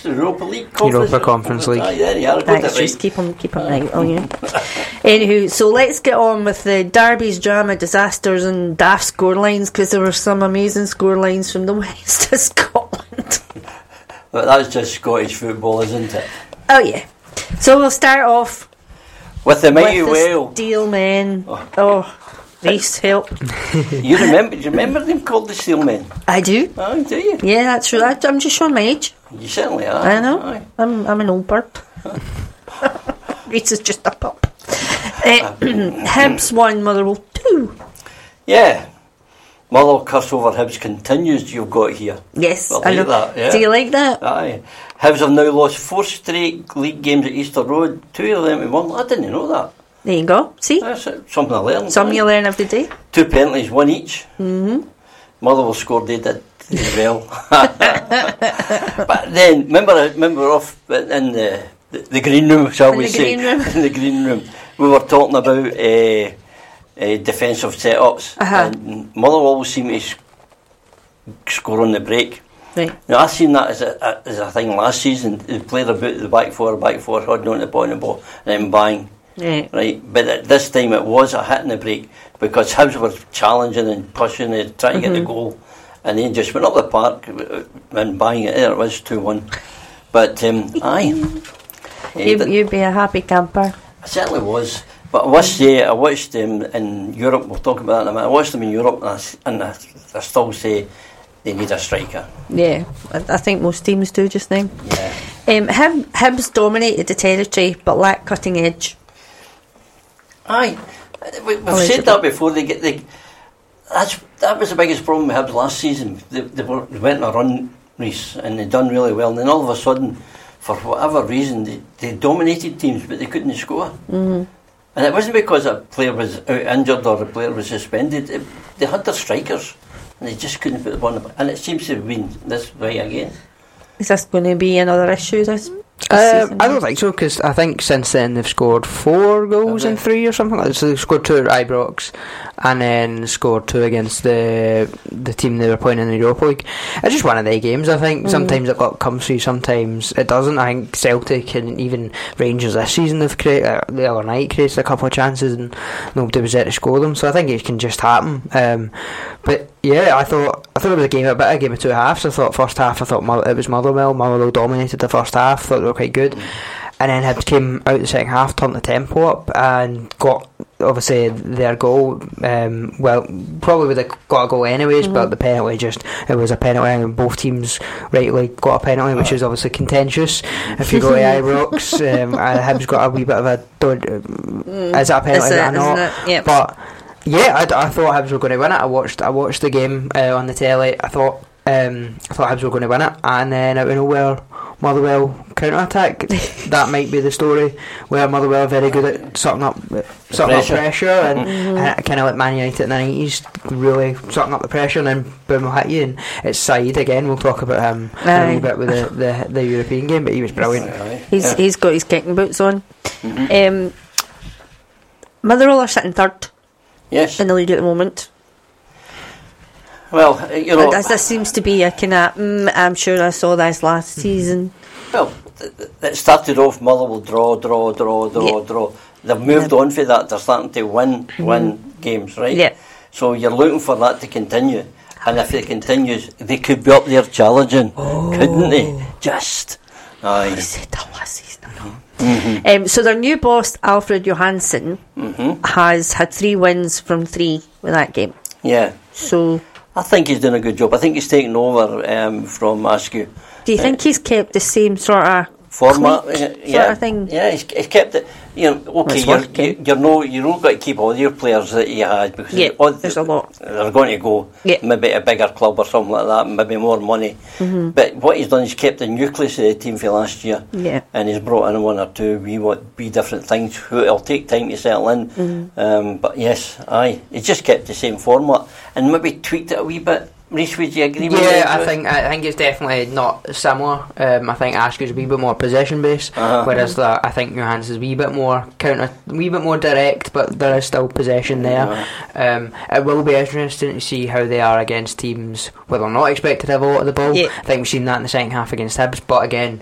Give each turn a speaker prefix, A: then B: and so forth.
A: The Europa League Conference.
B: Europa Conference League.
A: There you are.
C: Right, just keep them right, will you? Anywho, so let's get on with the derbies, drama, disasters and daft scorelines, because there were some amazing scorelines from the west of Scotland.
A: But that's just Scottish football, isn't it?
C: Oh yeah. So we'll start off
A: with the mighty
C: with
A: whale.
C: the Steel Men. Oh, Reese, help.
A: Do you remember them called the Steel Men?
C: I do.
A: Oh, do you?
C: Yeah, that's true. I'm just showing my age.
A: You certainly are.
C: I know.
A: Aye.
C: I'm an old bird. Reese is just a pup. Hibs 1, Motherwell 2.
A: Yeah. Motherwell curse over Hibs continues, you've got here.
C: Yes,
A: I like that. Yeah.
C: Do you like that?
A: Aye. Hibs have now lost 4 straight league games at Easter Road. 2 of them in one. I didn't know that.
C: There you go. See?
A: That's something I learned.
C: Something you learn every day.
A: 2 penalties, 1 each.
C: Mm-hmm.
A: Motherwell scored, they did as well. But then, remember off in the green room, shall we say? In the green room. We were talking about defensive setups. And Motherwell always seem to score on the break.
C: Right.
A: Now, I seen that as a thing last season. They played about the back four, holding on to the ball, and then bang. Right, but at this time it was a hit in the break because Hibs were challenging and pushing and trying to get the goal, and then just went up the park and bang it. There it was 2-1. But aye,
C: you'd be a happy camper.
A: I certainly was. But I must say, I watched them in Europe. We'll talk about that in a minute. I watched them in Europe, and I still say they need a striker.
C: Yeah, I think most teams do just now.
A: Yeah.
C: Hibs dominated the territory but lacked cutting edge.
A: Aye, we've said that before. That was the biggest problem with Hibs last season. They went on a run, Reece, and they done really well. And then all of a sudden, for whatever reason, they dominated teams, but they couldn't score. Mm-hmm. And it wasn't because a player was out injured or a player was suspended. They had their strikers, and they just couldn't put the ball in the. And it seems to have been this way again. Is
C: this going to be another issue this season?
B: I don't think so, because I think since then they've scored 4 goals in 3 or something like that. So they've scored 2 at Ibrox and then scored 2 against the team they were playing in the Europa League. It's just one of their games, I think. Sometimes it comes through, sometimes it doesn't. I think Celtic and even Rangers this season have created, the other night created a couple of chances and nobody was there to score them, so I think it can just happen. But yeah, I thought it was a game of 2 halves. I thought first half, it was Motherwell dominated the first half, thought they were quite good, and then Hibs came out the second half, turned the tempo up and got obviously their goal. Well, probably would have got a goal anyways, but the penalty it was a penalty, and both teams rightly got a penalty, which is obviously contentious. If you go to Ibrox, Hibs got a wee bit of a is that a penalty or not?
C: Yep.
B: But yeah, I thought Hibs were going to win it. I watched the game on the telly. I thought Hibs were going to win it, and then out of nowhere, Motherwell counter-attack. That might be the story, where Motherwell are very good at sucking up pressure and kind of like Man United in the 90s, really sucking up the pressure, and then boom, will hit you. And it's Said again. We'll talk about him a wee bit with the European game, but he was brilliant.
C: He's got his kicking boots on. Motherwell are sitting third.
A: Yes.
C: In the league at the moment.
A: Well, you know,
C: this seems to be a kind of. I'm sure I saw this last season.
A: Well, it started off Motherwell draw. They've moved on for that. They're starting to win games, right?
C: Yeah.
A: So you're looking for that to continue, and if it continues, they could be up there challenging, couldn't they? Just.
C: I said that last season. So their new boss, Alfred Johansson, has had 3 wins from 3 with that game.
A: Yeah.
C: So
A: I think he's doing a good job. I think he's taken over from Askew.
C: Do you think he's kept the same sort of
A: format,
C: sort of thing?
A: Yeah, he's kept it. You know, okay, you're not going to keep all your players that he had, because
C: there's a lot.
A: They're going to go maybe a bigger club or something like that, maybe more money. But what he's done is kept the nucleus of the team for last year, and he's brought in 1 or 2 wee different things. It'll take time to settle in, but yes, he's just kept the same format and maybe tweaked it a wee bit. Reece, would you agree with that?
B: Yeah, I think it's definitely not similar. I think Askew's a wee bit more possession based, whereas I think Johannes is a wee bit more direct, but there is still possession there. It will be interesting to see how they are against teams where they're not expected to have a lot of the ball. I think we've seen that in the second half against Hibs, but again,